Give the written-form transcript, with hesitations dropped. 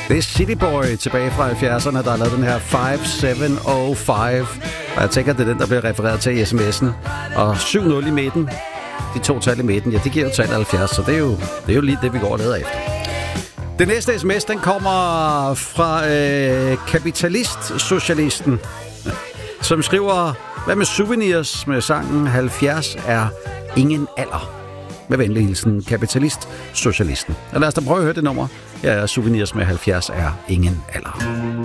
Det er City Boy tilbage fra 70'erne, der har lavet den her 5705. Og jeg tænker, det er den, der bliver refereret til i sms'en. Og 7-0 i midten, de 2 tal i midten, ja, det giver jo tal 70, så det er jo lige det, vi går og leder efter. Den næste sms, den kommer fra Kapitalist-Socialisten, som skriver, hvad med souvenirs med sangen 70 er ingen alder? Med venlig hilsen, Kapitalist-Socialisten. Og lad os da prøve at høre det nummer. Ja, souvenirs med 70 er ingen alder.